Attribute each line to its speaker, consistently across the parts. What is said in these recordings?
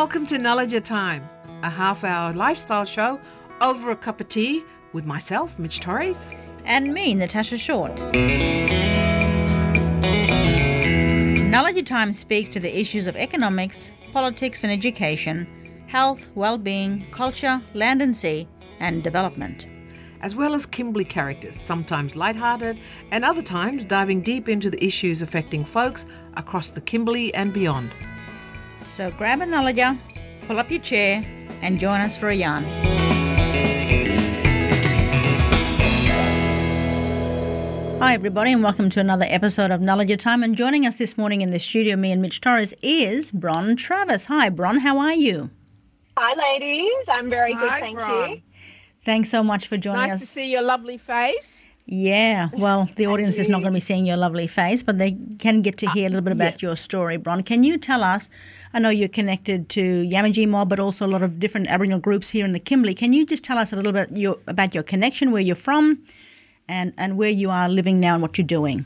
Speaker 1: Welcome to Knowledge Time, a half-hour lifestyle show over a cup of tea with myself, Mitch Torres.
Speaker 2: And me, Natasha Short. Knowledge Time speaks to the issues of economics, politics and education, health, well-being, culture, land and sea, and development.
Speaker 1: As well as Kimberley characters, sometimes lighthearted and other times diving deep into the issues affecting folks across the Kimberley and beyond.
Speaker 2: So grab a knowledge, pull up your chair and join us for a yarn. Hi everybody and welcome to another episode of Knowledge Time, and joining us this morning in the studio, me and Mitch Torres, is Bron Travis. Hi Bron, how are you?
Speaker 3: Hi ladies, I'm very good, thank you.
Speaker 2: Thanks so much for joining us.
Speaker 4: Nice to see your lovely face.
Speaker 2: Yeah, well, the audience is not going to be seeing your lovely face, but they can get to hear a little bit about your story. Bron, can you tell us, I know you're connected to Yamatji Mob, but also a lot of different Aboriginal groups here in the Kimberley. Can you just tell us a little bit about your connection, where you're from, and where you are living now and what you're doing?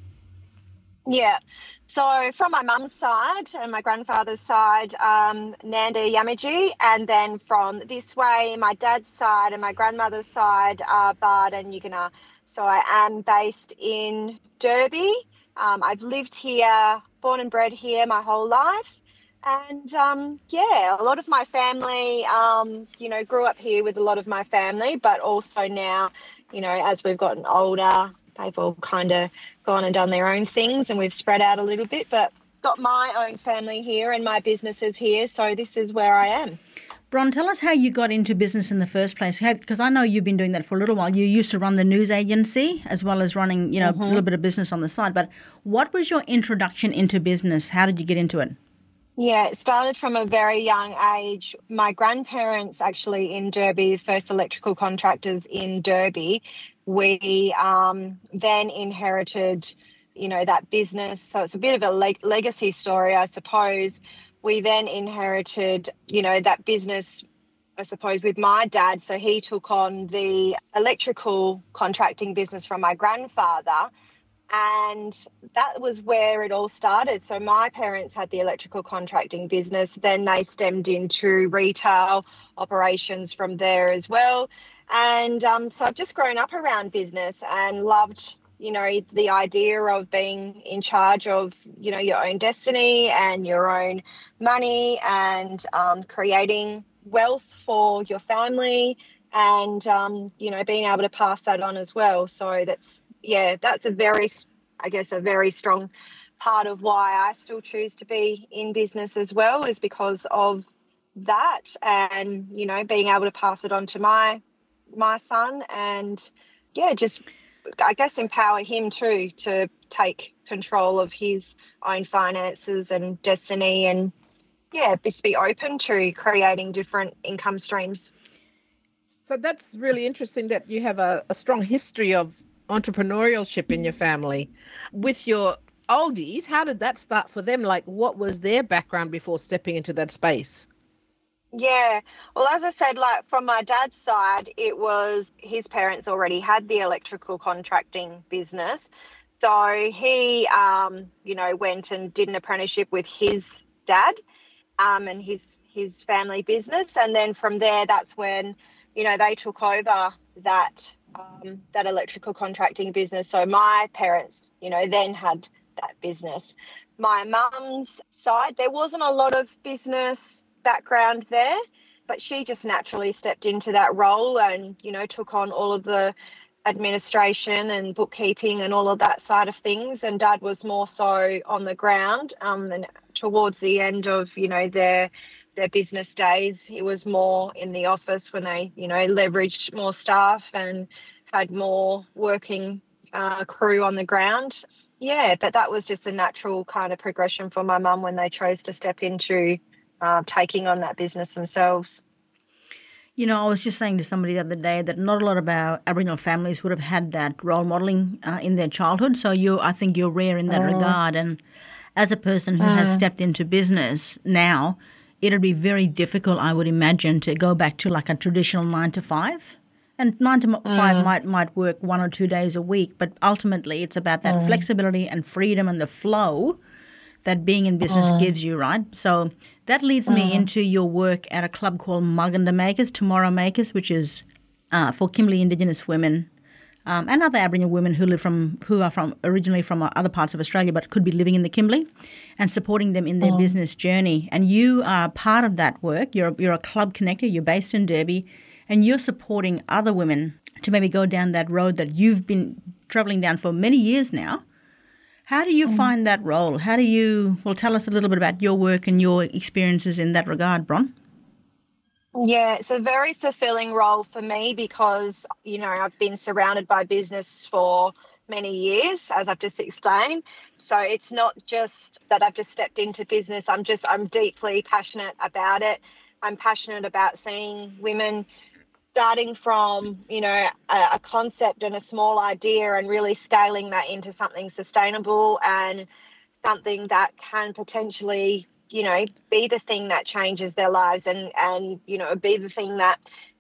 Speaker 3: Yeah, so from my mum's side and my grandfather's side, Nanda Yamatji, and then from this way, my dad's side and my grandmother's side are Bard and Yugana. So I am based in Derby. I've lived here, born and bred here my whole life. And, a lot of my family, grew up here with a lot of my family, but also now, as we've gotten older, they've all kind of gone and done their own things and we've spread out a little bit, but got my own family here and my businesses here. So this is where I am.
Speaker 2: Bron, tell us how you got into business in the first place, because I know you've been doing that for a little while. You used to run the news agency as well as running, a little bit of business on the side. But what was your introduction into business? How did you get into it?
Speaker 3: Yeah, it started from a very young age. My grandparents actually in Derby, first electrical contractors in Derby, we then inherited, that business. So it's a bit of a legacy story, I suppose. We then inherited, that business, I suppose, with my dad. So he took on the electrical contracting business from my grandfather. And that was where it all started. So my parents had the electrical contracting business. Then they stemmed into retail operations from there as well. And so I've just grown up around business and loved, the idea of being in charge of, your own destiny and your own money and creating wealth for your family and, being able to pass that on as well. So that's a very strong part of why I still choose to be in business as well, is because of that and, being able to pass it on to my son and, just, I guess, empower him too to take control of his own finances and destiny and, just be open to creating different income streams.
Speaker 4: So that's really interesting that you have a strong history of entrepreneurship in your family. With your oldies, how did that start for them? Like, what was their background before stepping into that space?
Speaker 3: Yeah, well, as I said, like from my dad's side, it was his parents already had the electrical contracting business. So he, went and did an apprenticeship with his dad and his family business. And then from there, that's when, they took over that electrical contracting business. So my parents, then had that business. My mum's side, there wasn't a lot of business background there, but she just naturally stepped into that role and, took on all of the administration and bookkeeping and all of that side of things. And Dad was more so on the ground. And towards the end of, their business days, he was more in the office when they, leveraged more staff and had more working crew on the ground. Yeah, but that was just a natural kind of progression for my mum when they chose to step into taking on that business themselves.
Speaker 2: I was just saying to somebody the other day that not a lot of our Aboriginal families would have had that role modelling in their childhood. So I think you're rare in that regard. And as a person who has stepped into business now, it'd be very difficult, I would imagine, to go back to like a traditional 9 to 5. And 9 to 5 might work 1 or 2 days a week, but ultimately it's about that flexibility and freedom and the flow that being in business gives you, right? So that leads me into your work at a club called Muganda Makers, Tomorrow Makers, which is for Kimberley Indigenous women and other Aboriginal women who are originally from other parts of Australia but could be living in the Kimberley, and supporting them in their business journey. And you are part of that work. You're a club connector. You're based in Derby, and you're supporting other women to maybe go down that road that you've been travelling down for many years now. How do you find that role? Tell us a little bit about your work and your experiences in that regard, Bron.
Speaker 3: Yeah, it's a very fulfilling role for me because, I've been surrounded by business for many years, as I've just explained. So it's not just that I've just stepped into business. I'm deeply passionate about it. I'm passionate about seeing women starting from, a concept and a small idea and really scaling that into something sustainable and something that can potentially, be the thing that changes their lives and be the thing that,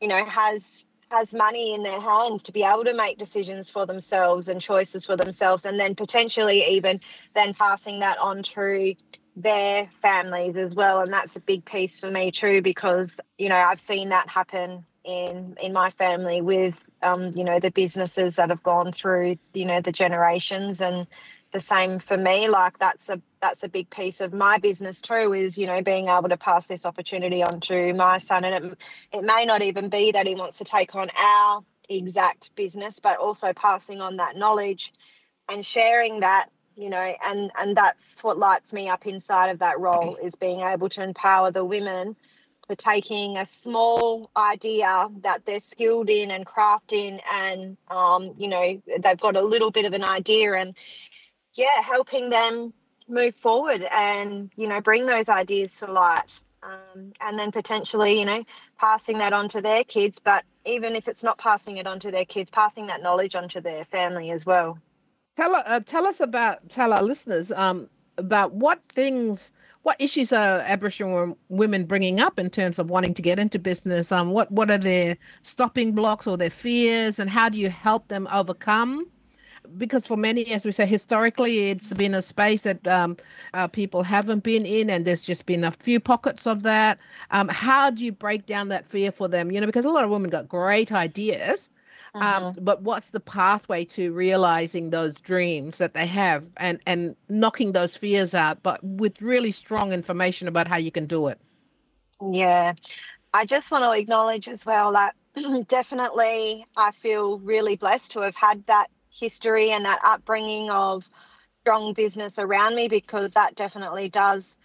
Speaker 3: has money in their hands to be able to make decisions for themselves and choices for themselves, and then potentially even then passing that on to their families as well. And that's a big piece for me too, because, I've seen that happen in my family with, the businesses that have gone through, the generations. And the same for me, like that's a big piece of my business too, is, being able to pass this opportunity on to my son. And it may not even be that he wants to take on our exact business, but also passing on that knowledge and sharing that, and that's what lights me up inside of that role, is being able to empower the women for taking a small idea that they're skilled in and crafting, and they've got a little bit of an idea, and helping them move forward and bring those ideas to light, and then potentially passing that on to their kids. But even if it's not passing it on to their kids, passing that knowledge onto their family as well.
Speaker 4: Tell our listeners about what issues are Aboriginal women bringing up in terms of wanting to get into business. What are their stopping blocks or their fears, and how do you help them overcome? Because for many, as we say, historically, it's been a space that people haven't been in, and there's just been a few pockets of that. How do you break down that fear for them? Because a lot of women got great ideas, but what's the pathway to realizing those dreams that they have and knocking those fears out, but with really strong information about how you can do it?
Speaker 3: Yeah, I just want to acknowledge as well that definitely I feel really blessed to have had that history and that upbringing of strong business around me, because that definitely does,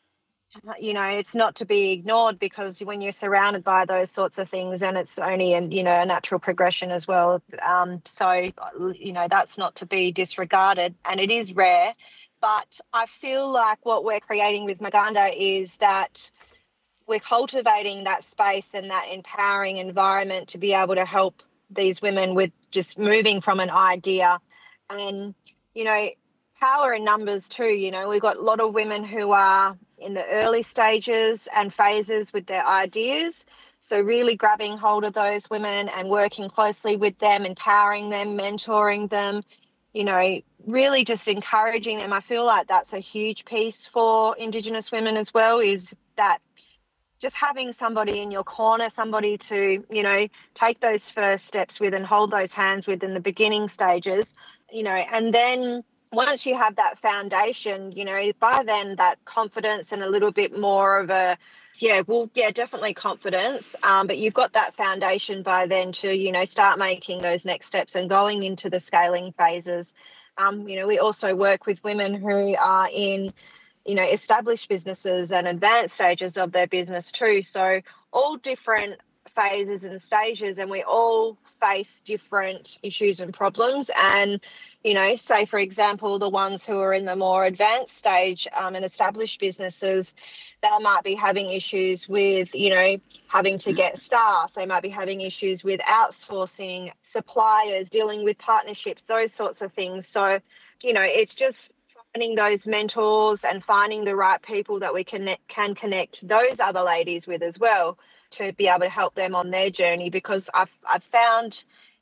Speaker 3: it's not to be ignored, because when you're surrounded by those sorts of things, and it's only a natural progression as well. So that's not to be disregarded, and it is rare. But I feel like what we're creating with Muganda is that we're cultivating that space and that empowering environment to be able to help these women with just moving from an idea. And, power in numbers too. We've got a lot of women who are in the early stages and phases with their ideas. So really grabbing hold of those women and working closely with them, empowering them, mentoring them, really just encouraging them. I feel like that's a huge piece for Indigenous women as well, is that just having somebody in your corner, somebody to, take those first steps with and hold those hands with in the beginning stages, and then once you have that foundation, by then that confidence and a little bit more of definitely confidence. But you've got that foundation by then to, start making those next steps and going into the scaling phases. We also work with women who are in established businesses and advanced stages of their business too. So all different phases and stages, and we all face different issues and problems. And, say, for example, the ones who are in the more advanced stage and established businesses, they might be having issues with, having to get staff. They might be having issues with outsourcing, suppliers, dealing with partnerships, those sorts of things. So, it's just finding those mentors and finding the right people that we can connect those other ladies with as well, to be able to help them on their journey. Because I've found,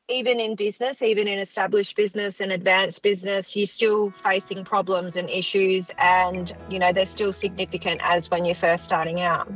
Speaker 3: even in business, even in established business and advanced business, you're still facing problems and issues, and, you know, they're still significant as when you're first starting out.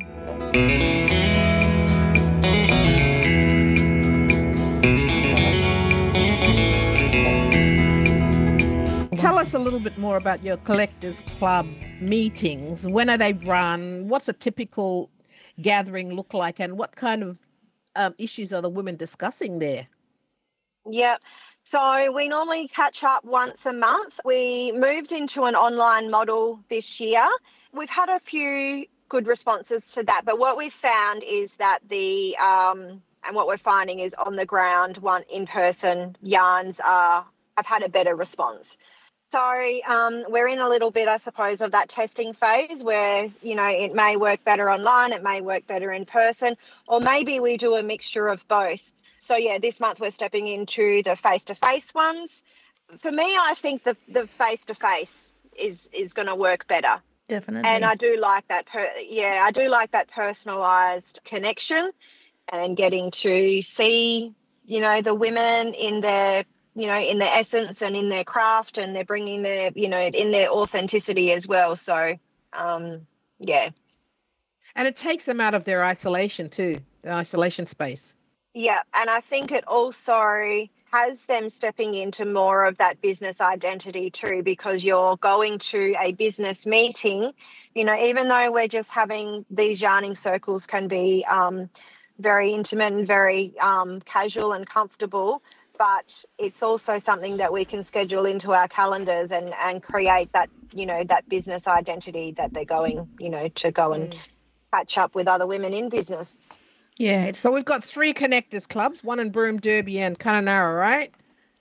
Speaker 4: Tell us a little bit more about your Collectors Club meetings. When are they run? What's a typical gathering look like, and what kind of issues are the women discussing there?
Speaker 3: Yeah. So we normally catch up once a month. We moved into an online model this year. We've had a few good responses to that, but what we've found is that and what we're finding is on the ground, one in-person yarns have had a better response. So we're in a little bit, I suppose, of that testing phase where, you know, it may work better online, it may work better in person, or maybe we do a mixture of both. So, yeah, this month we're stepping into the face-to-face ones. For me, I think the face-to-face is going to work better.
Speaker 2: Definitely.
Speaker 3: And I do like that. I do like that personalised connection and getting to see, you know, the women in their, you know, in their essence and in their craft, and they're bringing their, you know, in their authenticity as well. So, yeah.
Speaker 4: And it takes them out of their isolation too, the isolation space.
Speaker 3: Yeah, and I think it also has them stepping into more of that business identity too, because you're going to a business meeting, you know, even though we're just having these yarning circles can be very intimate and very casual and comfortable, but it's also something that we can schedule into our calendars and create that, you know, that business identity that they're going, you know, to go and catch up with other women in business.
Speaker 2: Yeah.
Speaker 4: So we've got 3 Connectors Clubs, one in Broome, Derby and Kununurra, right?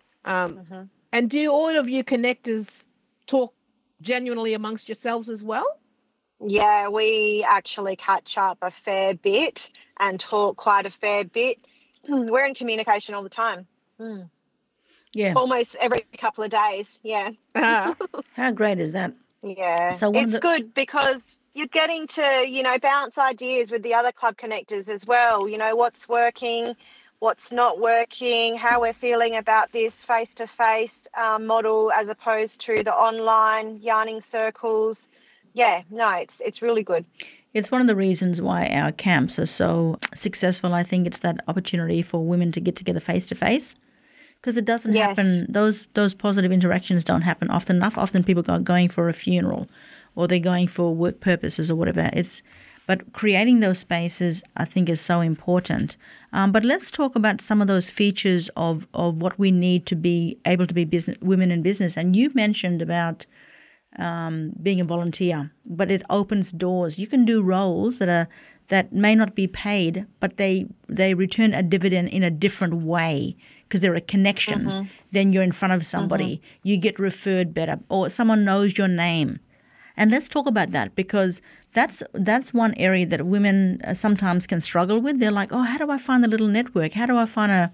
Speaker 4: And do all of you connectors talk genuinely amongst yourselves as well?
Speaker 3: Yeah, we actually catch up a fair bit and talk quite a fair bit. We're in communication all the time.
Speaker 2: Yeah.
Speaker 3: Almost every couple of days. Yeah.
Speaker 2: How great is that?
Speaker 3: Yeah.
Speaker 2: So
Speaker 3: it's good because you're getting to, you know, bounce ideas with the other club connectors as well. You know, what's working, what's not working, how we're feeling about this face-to-face model as opposed to the online yarning circles. Yeah, no, it's really good.
Speaker 2: It's one of the reasons why our camps are so successful. I think it's that opportunity for women to get together face-to-face. Because it doesn't happen, those positive interactions don't happen often enough. Often people are going for a funeral or they're going for work purposes or whatever. But creating those spaces, I think, is so important. But let's talk about some of those features of what we need to be able to be women in business. And you mentioned about being a volunteer, but it opens doors. You can do roles that may not be paid, but they return a dividend in a different way because they're a connection. Then you're in front of somebody. You get referred better, or someone knows your name. And let's talk about that, because that's one area that women sometimes can struggle with. They're like, oh, how do I find a little network? How do I find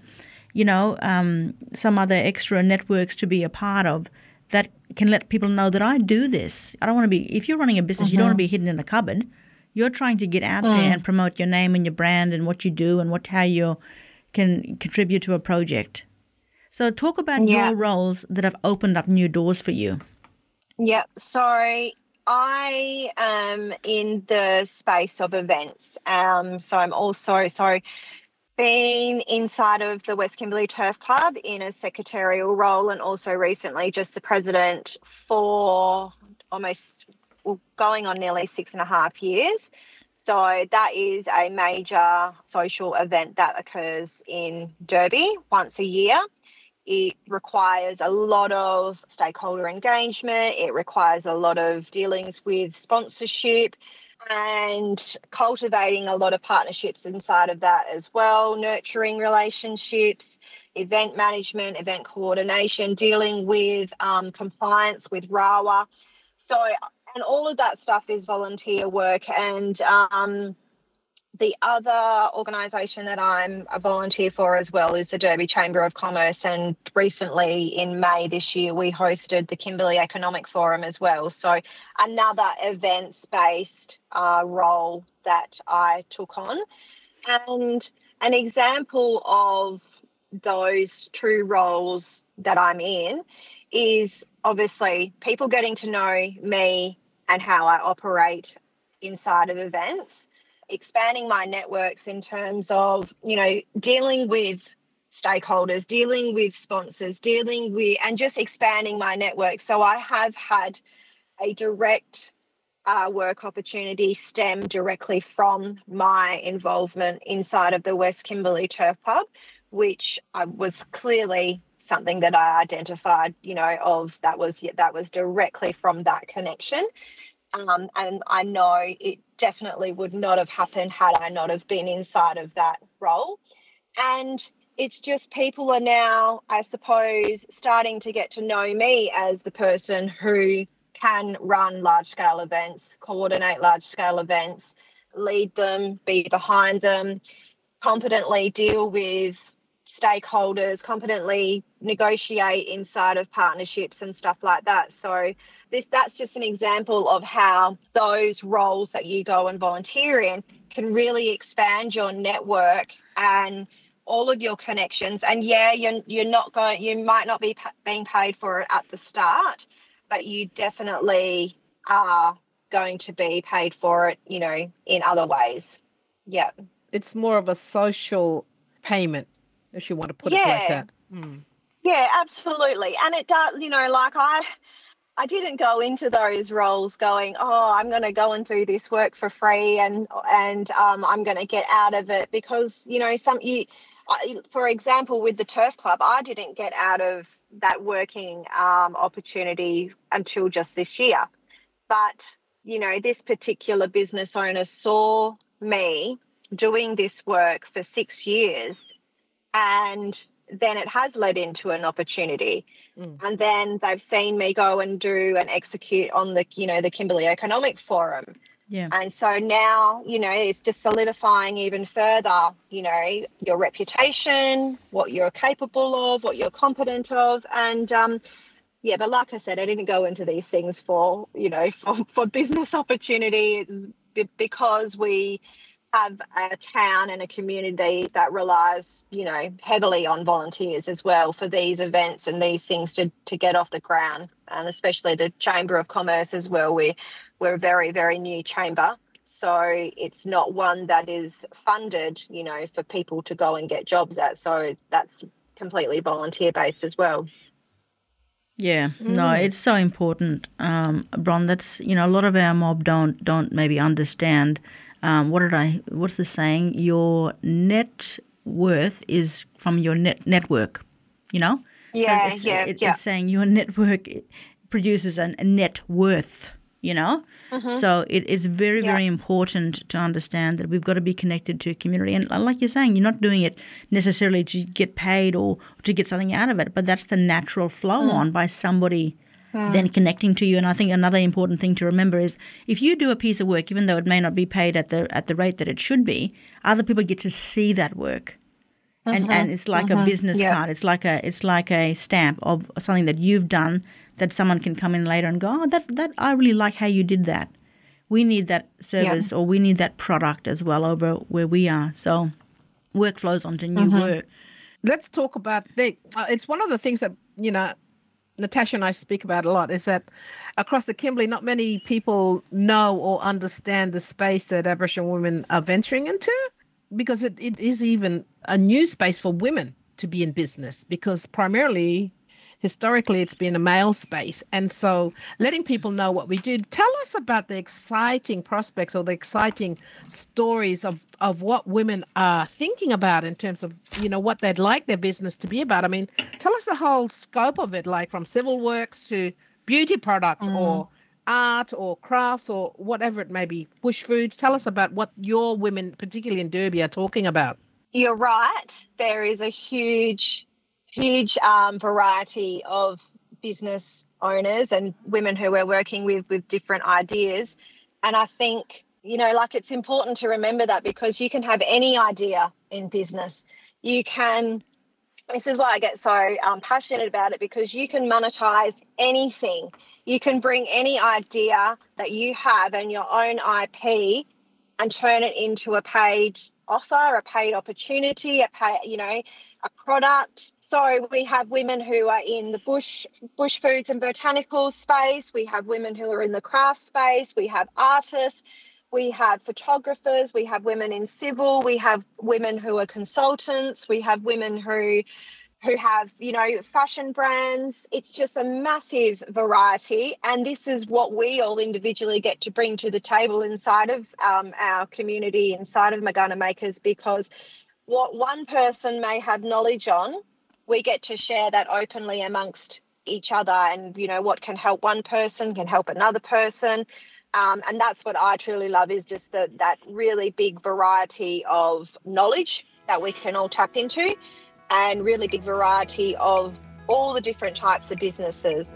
Speaker 2: some other extra networks to be a part of that can let people know that I do this? I don't want to be, if you're running a business, you don't want to be hidden in a cupboard. You're trying to get out there and promote your name and your brand and what you do and how you can contribute to a project. So talk about your roles that have opened up new doors for you.
Speaker 3: Yeah, so I am in the space of events. So I'm also been inside of the West Kimberley Turf Club in a secretarial role, and also recently just the president for going on nearly 6.5 years. So that is a major social event that occurs in Derby once a year. It requires a lot of stakeholder engagement. It requires a lot of dealings with sponsorship and cultivating a lot of partnerships inside of that as well, nurturing relationships, event management, event coordination, dealing with compliance with RAWA. So, and all of that stuff is volunteer work. And the other organisation that I'm a volunteer for as well is the Derby Chamber of Commerce. And recently in May this year, we hosted the Kimberley Economic Forum as well. So another events-based role that I took on. And an example of those true roles that I'm in is obviously people getting to know me and how I operate inside of events, expanding my networks in terms of, dealing with stakeholders, dealing with sponsors, and just expanding my network. So I have had a direct work opportunity stem directly from my involvement inside of the West Kimberley Turf Club, which was clearly something that I identified, that was directly from that connection. And I know it definitely would not have happened had I not have been inside of that role. And it's just people are now, I suppose, starting to get to know me as the person who can run large-scale events, coordinate large-scale events, lead them, be behind them, competently deal with stakeholders, competently negotiate inside of partnerships and stuff like that. So that's just an example of how those roles that you go and volunteer in can really expand your network and all of your connections. And you might not be being paid for it at the start, but you definitely are going to be paid for it, in other ways. Yeah.
Speaker 4: It's more of a social payment, if you want to put it like that.
Speaker 3: Yeah, absolutely. And it does, like I didn't go into those roles going, oh, I'm going to go and do this work for free and I'm going to get out of it because, for example, with the Turf Club, I didn't get out of that working opportunity until just this year. But, this particular business owner saw me doing this work for 6 years, and then it has led into an opportunity. And then they've seen me go and do and execute on the Kimberley Economic Forum.
Speaker 2: Yeah.
Speaker 3: And so now, it's just solidifying even further, your reputation, what you're capable of, what you're competent of. And but like I said, I didn't go into these things for business opportunity. It's because we have a town and a community that relies, heavily on volunteers as well for these events and these things to get off the ground. And especially the Chamber of Commerce as well. We're a very, very new chamber. So it's not one that is funded, for people to go and get jobs at. So that's completely volunteer based as well.
Speaker 2: Yeah, no, it's so important, Bron. That's a lot of our mob don't maybe understand. What's the saying? Your net worth is from your network.
Speaker 3: Yeah,
Speaker 2: so it's saying your network produces a net worth. So it's very, very important to understand that we've got to be connected to a community. And like you're saying, you're not doing it necessarily to get paid or to get something out of it, but that's the natural flow on by somebody then connecting to you. And I think another important thing to remember is if you do a piece of work, even though it may not be paid at the rate that it should be, other people get to see that work. And it's like a business card. It's like a stamp of something that you've done that someone can come in later and go, oh, that I really like how you did that. We need that service or we need that product as well over where we are. So work flows onto new work.
Speaker 4: Let's talk about it's one of the things that, Natasha and I speak about a lot is that across the Kimberley, not many people know or understand the space that Aboriginal women are venturing into, because it is even a new space for women to be in business, because primarily historically it's been a male space. And so letting people know what we do. Tell us about the exciting prospects or the exciting stories of what women are thinking about in terms of, what they'd like their business to be about. I mean, tell us the whole scope of it, like from civil works to beauty products or art or crafts or whatever it may be, bush foods. Tell us about what your women, particularly in Derby, are talking about.
Speaker 3: You're right. There is a huge variety of business owners and women who we're working with different ideas. And I think, it's important to remember that, because you can have any idea in business. This is why I get so passionate about it, because you can monetize anything. You can bring any idea that you have and your own IP and turn it into a paid offer, a paid opportunity, a product. So we have women who are in the bush foods and botanicals space. We have women who are in the craft space. We have artists. We have photographers. We have women in civil. We have women who are consultants. We have women who have, fashion brands. It's just a massive variety. And this is what we all individually get to bring to the table inside of our community, inside of Magana Makers, because what one person may have knowledge on, we get to share that openly amongst each other. And, what can help one person can help another person. And that's what I truly love, is just that really big variety of knowledge that we can all tap into, and really big variety of all the different types of businesses.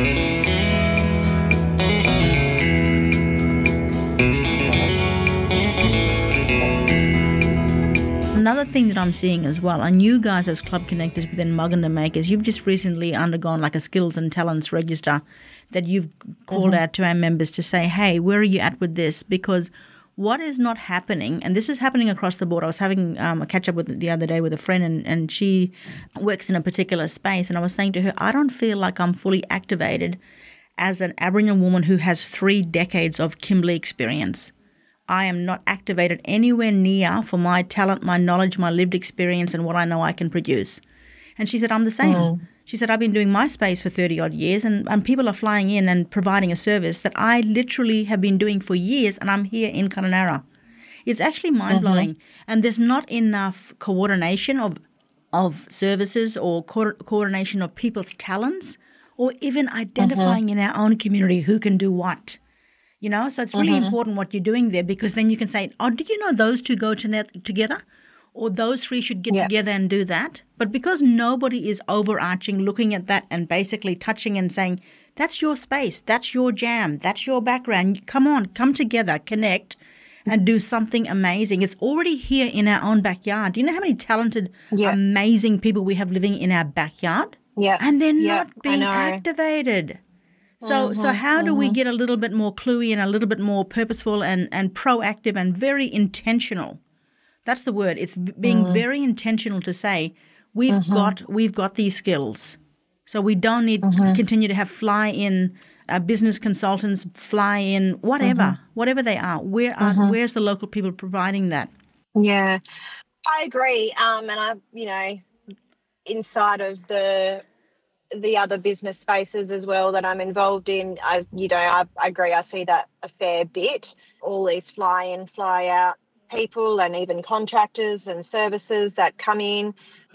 Speaker 2: Another thing that I'm seeing as well, and you guys as club connectors within Magana Makers, you've just recently undergone like a skills and talents register that you've called out to our members to say, hey, where are you at with this? Because what is not happening, and this is happening across the board. I was having a catch-up the other day with a friend, and she works in a particular space, and I was saying to her, I don't feel like I'm fully activated as an Aboriginal woman who has 3 decades of Kimberley experience. I am not activated anywhere near for my talent, my knowledge, my lived experience, and what I know I can produce. And she said, I'm the same. She said, I've been doing my space for 30-odd years, and people are flying in and providing a service that I literally have been doing for years, and I'm here in Kununurra. It's actually mind-blowing. And there's not enough coordination of services or coordination of people's talents, or even identifying in our own community who can do what. So it's really important what you're doing there, because then you can say, oh, did you know those two go together? Or those 3 should get together and do that. But because nobody is overarching, looking at that and basically touching and saying, that's your space, that's your jam, that's your background. Come on, come together, connect, and do something amazing. It's already here in our own backyard. Do you know how many talented, amazing people we have living in our backyard?
Speaker 3: Yeah.
Speaker 2: And they're not being activated. So how do we get a little bit more cluey and a little bit more purposeful and proactive and very intentional? That's the word. It's being very intentional to say we've got these skills. So we don't need to continue to have fly-in business consultants, fly-in whatever they are. Where's the local people providing that?
Speaker 3: Yeah, I agree. And I, inside of the other business spaces as well that I'm involved in, I agree. I see that a fair bit. All these fly-in, fly-out people, and even contractors and services that come in.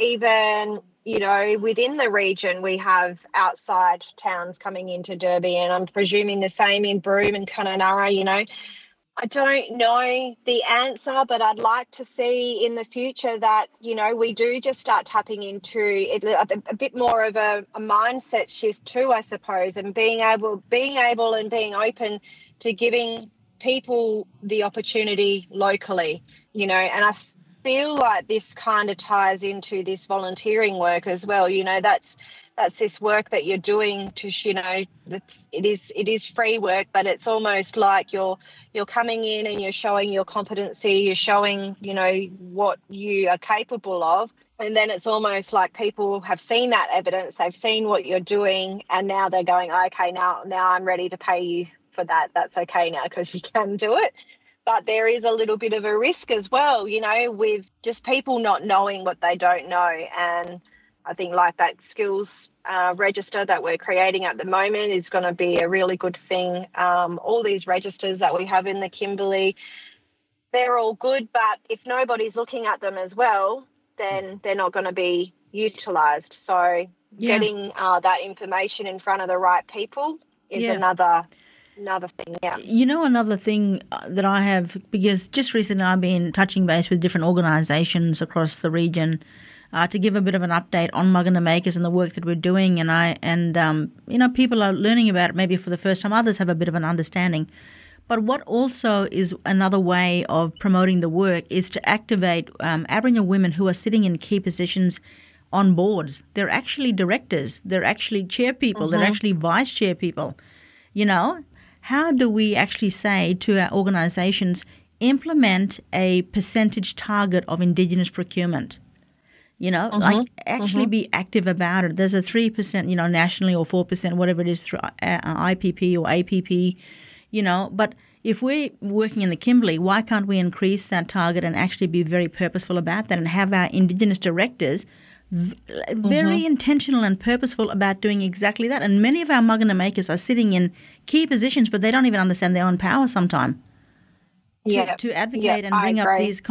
Speaker 3: Even, within the region, we have outside towns coming into Derby, and I'm presuming the same in Broome and Kununurra. I don't know the answer, but I'd like to see in the future that, we do just start tapping into it, a bit more of a mindset shift too, I suppose, and being able and being open to giving people the opportunity locally, and I feel like this kind of ties into this volunteering work as well. That's this work that you're doing to, it is free work, but it's almost like you're coming in and you're showing your competency, you're showing, what you are capable of. And then it's almost like people have seen that evidence, they've seen what you're doing, and now they're going, okay, now I'm ready to pay you for that. That's okay now because you can do it. But there is a little bit of a risk as well, with just people not knowing what they don't know. And I think like that skills register that we're creating at the moment is going to be a really good thing. All these registers that we have in the Kimberley, they're all good, but if nobody's looking at them as well, then they're not going to be utilised. So getting that information in front of the right people is another thing.
Speaker 2: Another thing that I have, because just recently I've been touching base with different organisations across the region to give a bit of an update on Magana Makers and the work that we're doing, and people are learning about it maybe for the first time. Others have a bit of an understanding. But what also is another way of promoting the work is to activate Aboriginal women who are sitting in key positions on boards. They're actually directors. They're actually chair people. They're actually vice chair people. How do we actually say to our organisations, implement a percentage target of Indigenous procurement. Like actually be active about it. There's a 3%, nationally, or 4%, whatever it is, through IPP or APP, But if we're working in the Kimberley, why can't we increase that target and actually be very purposeful about that and have our Indigenous directors very intentional and purposeful about doing exactly that? And many of our Magana makers are sitting in key positions, but they don't even understand their own power sometimes to advocate and bring up these